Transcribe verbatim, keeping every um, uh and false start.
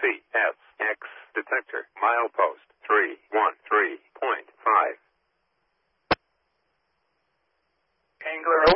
C S X detector, milepost three one three point five. Angler